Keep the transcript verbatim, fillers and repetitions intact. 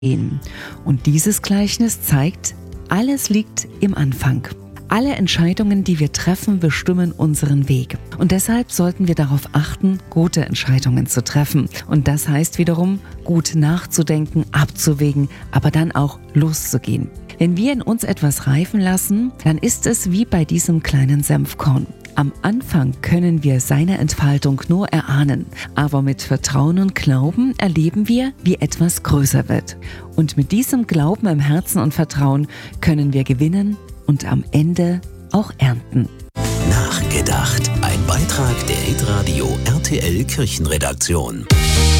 gehen. Und dieses Gleichnis zeigt, alles liegt im Anfang. Alle Entscheidungen, die wir treffen, bestimmen unseren Weg. Und deshalb sollten wir darauf achten, gute Entscheidungen zu treffen. Und das heißt wiederum, gut nachzudenken, abzuwägen, aber dann auch loszugehen. Wenn wir in uns etwas reifen lassen, dann ist es wie bei diesem kleinen Senfkorn. Am Anfang können wir seine Entfaltung nur erahnen, aber mit Vertrauen und Glauben erleben wir, wie etwas größer wird. Und mit diesem Glauben im Herzen und Vertrauen können wir gewinnen und am Ende auch ernten. Nachgedacht. Ein Beitrag der Hitradio R T L Kirchenredaktion.